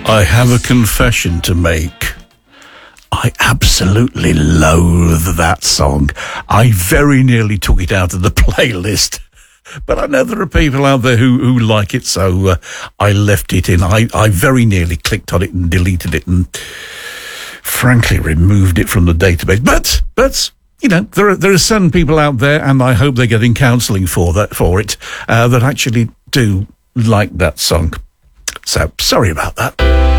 I have a confession to make. I absolutely loathe that song. I very nearly took it out of the playlist. But I know there are people out there who like it, so I left it in. I very nearly clicked on it and deleted it and, frankly, removed it from the database. But you know, there are some people out there, and I hope they're getting counselling for it, that actually do like that song. So, sorry about that.